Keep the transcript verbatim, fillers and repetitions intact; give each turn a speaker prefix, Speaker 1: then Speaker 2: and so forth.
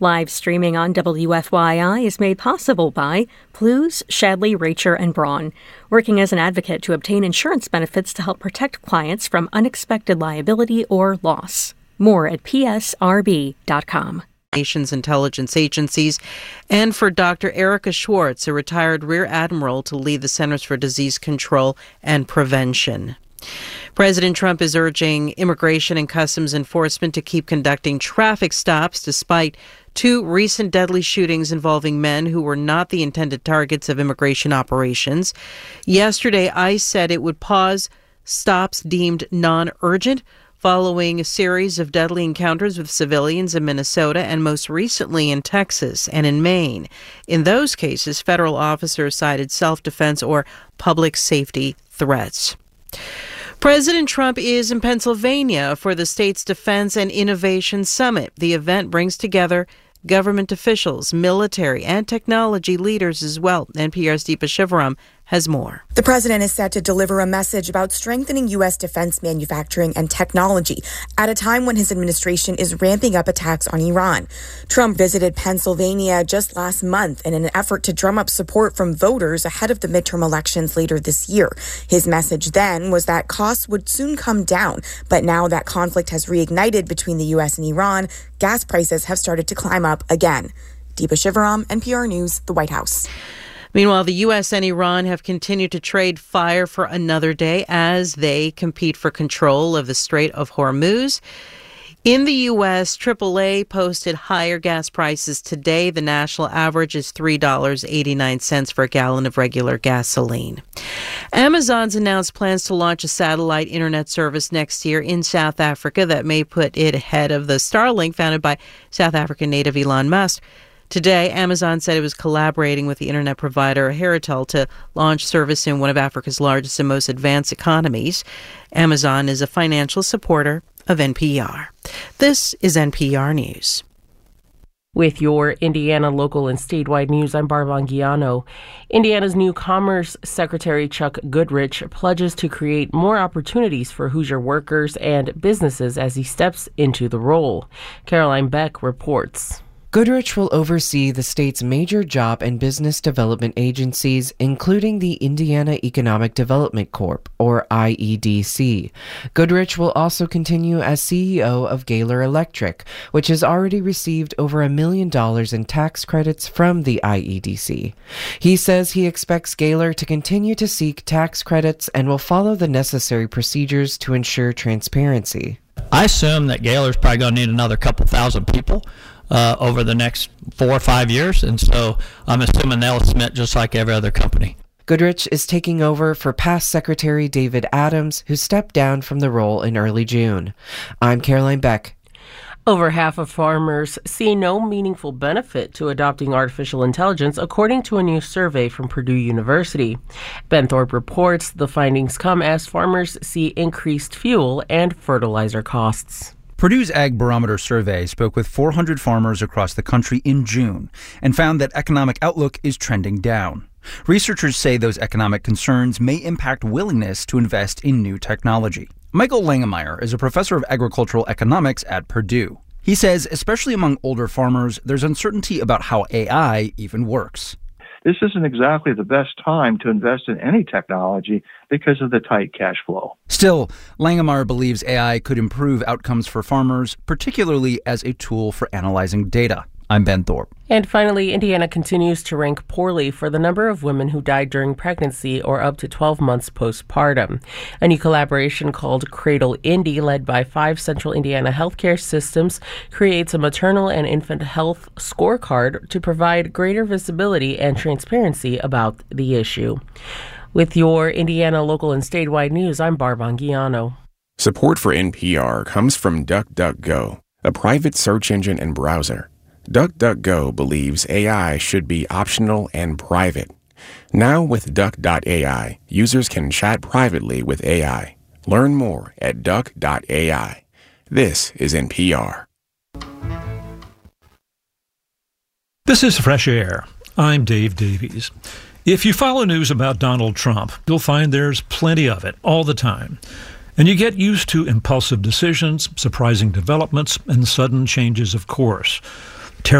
Speaker 1: Live streaming on W F Y I is made possible by Plews, Shadley, Racher, and Braun, working as an advocate to obtain insurance benefits to help protect clients from unexpected liability or loss. More at P S R B dot com.
Speaker 2: Nation's intelligence agencies, and for Doctor Erica Schwartz, a retired Rear Admiral, to lead the Centers for Disease Control and Prevention. President Trump is urging Immigration and Customs Enforcement to keep conducting traffic stops despite two recent deadly shootings involving men who were not the intended targets of immigration operations. Yesterday, ICE said it would pause stops deemed non-urgent following a series of deadly encounters with civilians in Minnesota and most recently in Texas and in Maine. In those cases, federal officers cited self-defense or public safety threats. President Trump is in Pennsylvania for the state's Defense and Innovation Summit. The event brings together government officials, military, and technology leaders as well. N P R's Deepa Shivaram has more.
Speaker 3: The president is set to deliver a message about strengthening U S defense manufacturing and technology at a time when his administration is ramping up attacks on Iran. Trump visited Pennsylvania just last month in an effort to drum up support from voters ahead of the midterm elections later this year. His message then was that costs would soon come down, but now that conflict has reignited between the U S and Iran, gas prices have started to climb up again. Deepa Shivaram, N P R News, the White House.
Speaker 2: Meanwhile, the U S and Iran have continued to trade fire for another day as they compete for control of the Strait of Hormuz. In the U S, triple A posted higher gas prices today. The national average is three dollars and eighty-nine cents for a gallon of regular gasoline. Amazon's announced plans to launch a satellite internet service next year in South Africa that may put it ahead of the Starlink founded by South African native Elon Musk. Today, Amazon said it was collaborating with the internet provider Heritel to launch service in one of Africa's largest and most advanced economies. Amazon is a financial supporter of N P R. This is N P R News.
Speaker 4: With your Indiana local and statewide news, I'm Barb Anguiano. Indiana's new Commerce Secretary Chuck Goodrich pledges to create more opportunities for Hoosier workers and businesses as he steps into the role. Caroline Beck reports.
Speaker 5: Goodrich will oversee the state's major job and business development agencies, including the Indiana Economic Development Corp, or I E D C. Goodrich will also continue as C E O of Gaylor Electric, which has already received over a million dollars in tax credits from the I E D C. He says he expects Gaylor to continue to seek tax credits and will follow the necessary procedures to ensure transparency.
Speaker 6: I assume that Gaylor's probably going to need another couple thousand people Uh, over the next four or five years, and so I'm assuming they'll submit just like every other company.
Speaker 5: Goodrich is taking over for past Secretary David Adams, who stepped down from the role in early June. I'm Caroline Beck.
Speaker 4: Over half of farmers see no meaningful benefit to adopting artificial intelligence, according to a new survey from Purdue University. Ben Thorpe reports the findings come as farmers see increased fuel and fertilizer costs.
Speaker 7: Purdue's Ag Barometer survey spoke with four hundred farmers across the country in June and found that economic outlook is trending down. Researchers say those economic concerns may impact willingness to invest in new technology. Michael Langemeyer is a professor of agricultural economics at Purdue. He says, especially among older farmers, there's uncertainty about how A I even works.
Speaker 8: This isn't exactly the best time to invest in any technology because of the tight cash flow.
Speaker 7: Still, Langemeyer believes A I could improve outcomes for farmers, particularly as a tool for analyzing data. I'm Ben Thorpe.
Speaker 4: And finally, Indiana continues to rank poorly for the number of women who died during pregnancy or up to twelve months postpartum. A new collaboration called Cradle Indy, led by five Central Indiana healthcare systems, creates a maternal and infant health scorecard to provide greater visibility and transparency about the issue. With your Indiana local and statewide news, I'm Barb Anguiano.
Speaker 9: Support for N P R comes from DuckDuckGo, a private search engine and browser. DuckDuckGo believes A I should be optional and private. Now with Duck dot A I, users can chat privately with A I. Learn more at Duck dot A I. This is N P R.
Speaker 10: This is Fresh Air. I'm Dave Davies. If you follow news about Donald Trump, you'll find there's plenty of it all the time. And you get used to impulsive decisions, surprising developments, and sudden changes of course.